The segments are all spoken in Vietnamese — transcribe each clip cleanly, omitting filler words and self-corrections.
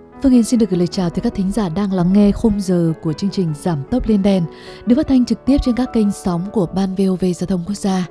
Phương Hiền xin được gửi lời chào tới các thính giả đang lắng nghe khung giờ của chương trình Giảm tốc lên đèn, được phát thanh trực tiếp trên các kênh sóng của Ban VOV Giao thông Quốc gia.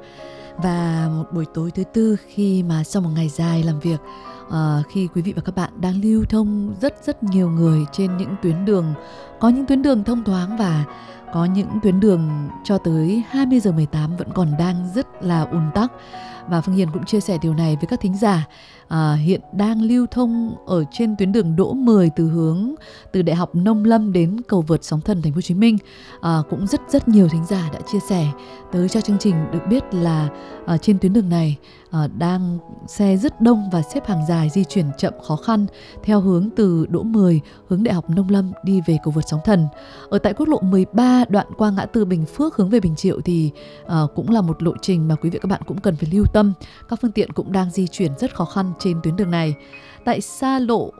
Và một buổi tối thứ tư khi mà sau một ngày dài làm việc, khi quý vị và các bạn đang lưu thông rất nhiều người trên những tuyến đường, có những tuyến đường thông thoáng và có những tuyến đường cho tới 20 giờ 18 vẫn còn đang rất là ùn tắc. Và Phương Hiền cũng chia sẻ điều này với các thính giả hiện đang lưu thông ở trên tuyến đường Đỗ 10 từ Đại học Nông Lâm đến cầu vượt Sóng Thần Thành phố Hồ Chí Minh. Cũng rất nhiều thính giả đã chia sẻ tới cho chương trình được biết là trên tuyến đường này đang xe rất đông và xếp hàng dài, di chuyển chậm khó khăn theo hướng từ Đỗ 10 hướng Đại học Nông Lâm đi về cầu vượt Sóng Thần. Ở tại quốc lộ 13 đoạn qua ngã tư Bình Phước hướng về Bình Triệu thì cũng là một lộ trình mà quý vị các bạn cũng cần phải lưu tâm. Các phương tiện cũng đang di chuyển rất khó khăn trên tuyến đường này. Tại xa lộ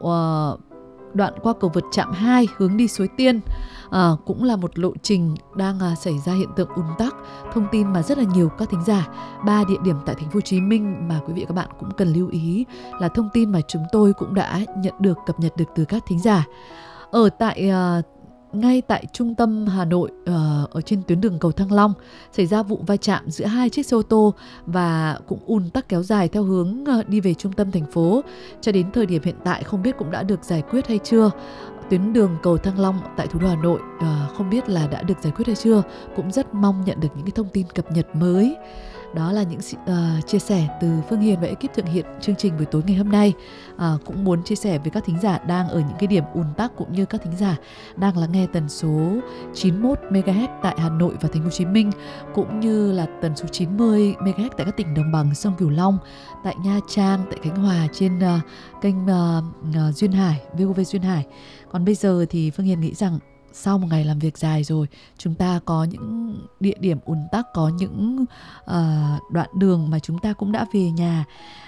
đoạn qua cầu vượt Trạm 2 hướng đi Suối Tiên cũng là một lộ trình đang xảy ra hiện tượng ùn tắc. Thông tin mà rất là nhiều các thính giả, 3 địa điểm tại Thành phố Hồ Chí Minh mà quý vị các bạn cũng cần lưu ý là thông tin mà chúng tôi cũng đã cập nhật được từ các thính giả. Ở tại ngay tại trung tâm Hà Nội, ở trên tuyến đường cầu Thăng Long xảy ra vụ va chạm giữa hai chiếc xe ô tô và cũng ùn tắc kéo dài theo hướng đi về trung tâm thành phố. Cho đến thời điểm hiện tại không biết cũng đã được giải quyết hay chưa. Tuyến đường cầu Thăng Long tại thủ đô Hà Nội không biết là đã được giải quyết hay chưa. Cũng rất mong nhận được những cái thông tin cập nhật mới. Đó là những chia sẻ từ Phương Hiền và ekip thực hiện chương trình buổi tối ngày hôm nay. Cũng muốn chia sẻ với các thính giả đang ở những cái điểm ùn tắc cũng như các thính giả đang lắng nghe tần số 91 MHz tại Hà Nội và Thành phố Hồ Chí Minh, cũng như là tần số 90 MHz tại các tỉnh đồng bằng sông Cửu Long, tại Nha Trang, tại Khánh Hòa trên kênh Duyên Hải, VOV Duyên Hải. Còn bây giờ thì Phương Hiền nghĩ rằng sau một ngày làm việc dài rồi, chúng ta có những địa điểm ùn tắc, có những đoạn đường mà chúng ta cũng đã về nhà